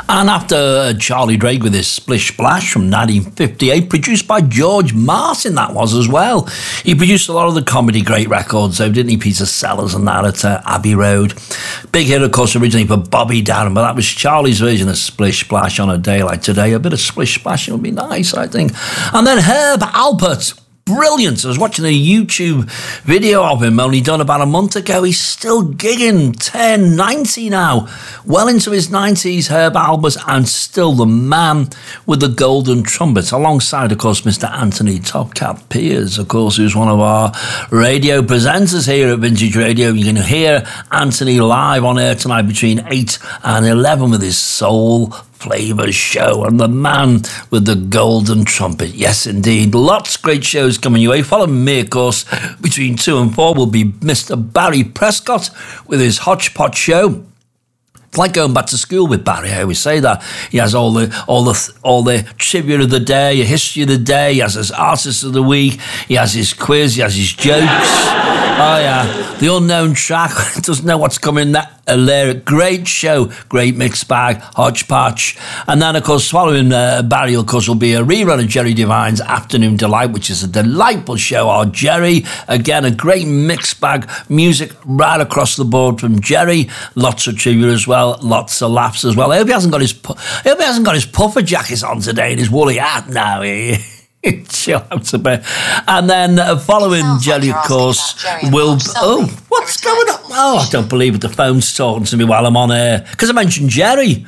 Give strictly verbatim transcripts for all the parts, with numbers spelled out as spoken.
And after Charlie Drake with his Splish Splash from nineteen fifty-eight, produced by George Martin, that was as well. He produced a lot of the comedy great records, though, didn't he? Peter Sellers and that at uh, Abbey Road. Big hit, of course, originally for Bobby Darin, but that was Charlie's version of Splish Splash on a day like today. A bit of Splish Splash would be nice, I think. And then Herb Alpert. Brilliant. I was watching a YouTube video of him only done about a month ago. He's still gigging, ten, ninety now. Well into his nineties, Herb Alpert, and still the man with the golden trumpet, alongside, of course, Mister Anthony Topcat Piers, of course, who's one of our radio presenters here at Vintage Radio. You can hear Anthony live on air tonight between eight and eleven with his soul Flavours show, and the man with the golden trumpet. Yes, indeed. Lots of great shows coming your way. Follow me, of course, between two and four will be Mister Barry Prescott with his Hodgepodge show. It's like going back to school with Barry. I always say that. He has all the all the all the trivia of the day, a history of the day. He has his artist of the week. He has his quiz. He has his jokes. Oh yeah, the unknown track. Doesn't know what's coming. That a lyric. Great show, great mixed bag, hodgepodge. And then, of course, following uh, Barry, of course, will be a rerun of Jerry Devine's Afternoon Delight, which is a delightful show. Our Jerry, again, a great mixed bag, music right across the board from Jerry. Lots of trivia as well, lots of laughs as well. I hope he hasn't got his, pu- I hope he hasn't got his puffer jackets on today and his woolly hat now. Chill out a bit. And then uh, following Jerry, like of course, will... Oh, what's going on? Oh, I don't believe it. The phone's talking to me while I'm on air. Because I mentioned Jerry.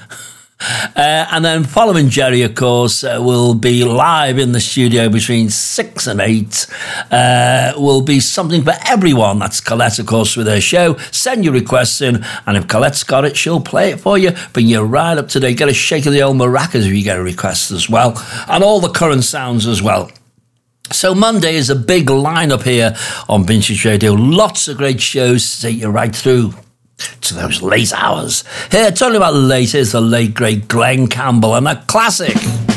Uh, and then following Jerry, of course, uh, will be live in the studio between six and eight. Uh, will be something for everyone. That's Colette, of course, with her show. Send your requests in, and if Colette's got it, she'll play it for you. Bring you right up to date. Get a shake of the old maracas if you get a request as well. And all the current sounds as well. So Monday is a big lineup here on Vintage Radio. Lots of great shows to take you right through to those late hours. Here, talking about late is the late, great Glenn Campbell and a classic.